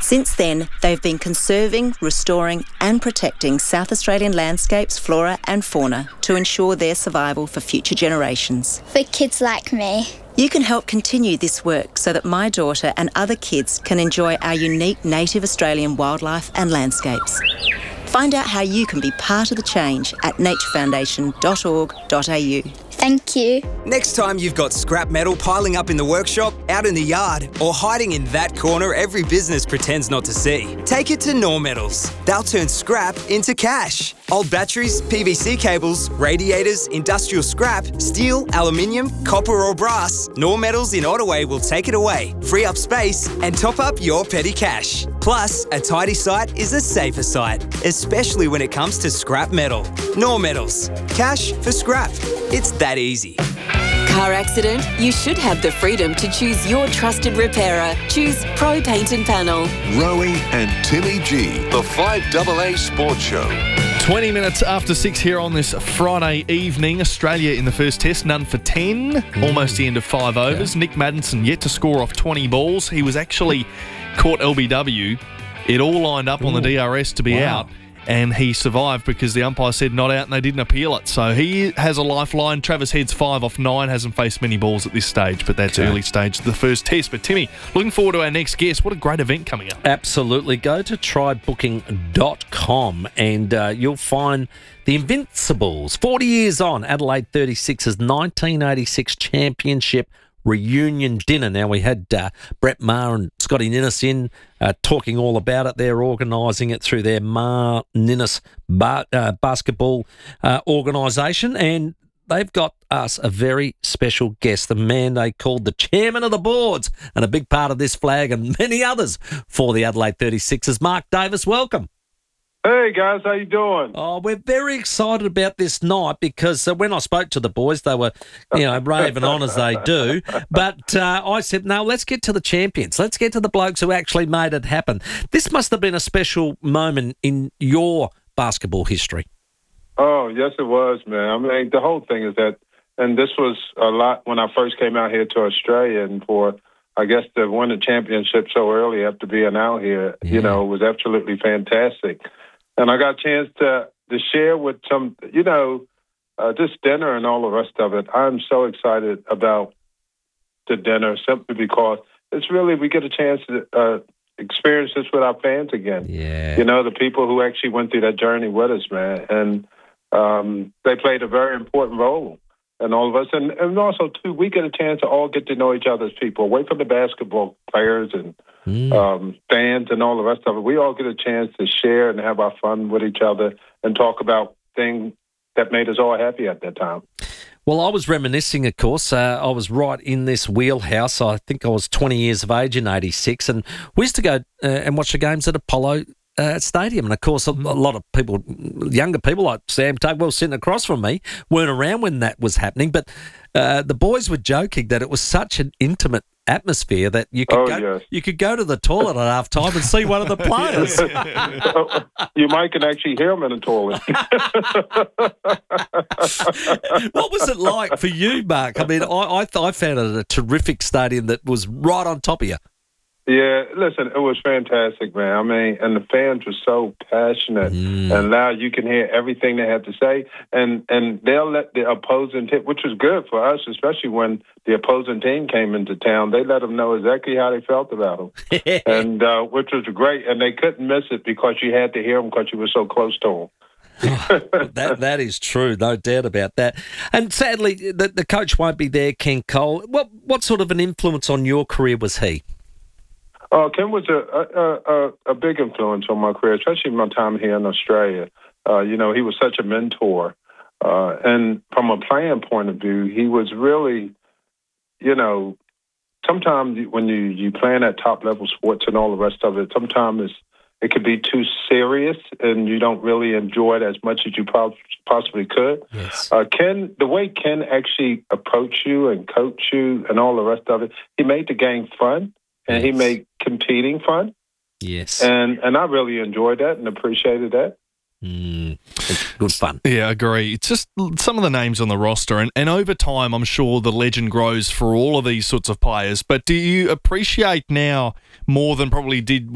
Since then, they've been conserving, restoring and protecting South Australian landscapes, flora and fauna to ensure their survival for future generations. For kids like me. You can help continue this work so that my daughter and other kids can enjoy our unique native Australian wildlife and landscapes. Find out how you can be part of the change at naturefoundation.org.au. Thank you. Next time you've got scrap metal piling up in the workshop, out in the yard, or hiding in that corner every business pretends not to see, take it to Knorr Metals. They'll turn scrap into cash. Old batteries, PVC cables, radiators, industrial scrap, steel, aluminium, copper or brass, Knorr Metals in Ottaway will take it away, free up space and top up your petty cash. Plus, a tidy site is a safer site, especially when it comes to scrap metal. Knorr Metals. Cash for scrap. It's that easy. Car accident? You should have the freedom to choose your trusted repairer. Choose Pro Paint and Panel. Rowie and Timmy G, the 5AA Sports Show. 20 minutes after 6 here on this Friday evening. Australia in the first test, none for 10. Almost the end of 5 overs. Nick Maddinson yet to score off 20 balls. He was actually caught LBW. It all lined up on the DRS to be out. And he survived because the umpire said not out and they didn't appeal it. So he has a lifeline. Travis Head's 5 off 9, hasn't faced many balls at this stage, but that's early stage of the first test. But Timmy, looking forward to our next guest. What a great event coming up. Absolutely. Go to trybooking.com and you'll find the Invincibles. 40 years on, Adelaide 36's 1986 championship reunion dinner. Now, we had Brett Maher and Scotty Ninnis in talking all about it. They're organising it through their Maher Ninnis basketball organisation, and they've got us a very special guest, the man they called the chairman of the boards and a big part of this flag and many others for the Adelaide 36ers. Mark Davis, welcome. Hey, guys, how you doing? Oh, we're very excited about this night because when I spoke to the boys, they were, raving on as they do. But I said, no, let's get to the champions. Let's get to the blokes who actually made it happen. This must have been a special moment in your basketball history. Oh, yes, it was, man. I mean, the whole thing is that, and this was a lot when I first came out here to Australia, and for, I guess, to win the championship so early after being out here, was absolutely fantastic. And I got a chance to share with some, this dinner and all the rest of it. I'm so excited about the dinner simply because it's really, we get a chance to experience this with our fans again. Yeah. The people who actually went through that journey with us, man. And they played a very important role in all of us. And also, too, we get a chance to all get to know each other as people, away from the basketball players and fans and all the rest of it. We all get a chance to share and have our fun with each other and talk about things that made us all happy at that time. Well, I was reminiscing, of course. I was right in this wheelhouse. I think I was 20 years of age in 86, and we used to go and watch the games at Apollo Stadium. And, of course, a lot of people, younger people like Sam Tugwell sitting across from me, weren't around when that was happening. But the boys were joking that it was such an intimate atmosphere that you could you could go to the toilet at half time and see one of the players. You might can actually hear them in the toilet. What was it like for you, Mark? I mean, I found it a terrific stadium that was right on top of you. Yeah, listen, it was fantastic, man. I mean, and the fans were so passionate and loud. You can hear everything they have to say, and they'll let the opposing team, which was good for us, especially when the opposing team came into town. They let them know exactly how they felt about them, and which was great. And they couldn't miss it because you had to hear them because you were so close to them. That is true, no doubt about that. And sadly, the coach won't be there, Ken Cole. What sort of an influence on your career was he? Ken was a big influence on my career, especially my time here in Australia. He was such a mentor. And from a playing point of view, he was really, sometimes when you playing at top-level sports and all the rest of it, sometimes it could be too serious and you don't really enjoy it as much as you possibly could. Yes. The way Ken actually approached you and coached you and all the rest of it, he made the game fun. And he made competing fun. Yes. And I really enjoyed that and appreciated that. Good fun. Yeah, I agree. It's just some of the names on the roster. And over time, I'm sure the legend grows for all of these sorts of players. But do you appreciate now more than probably did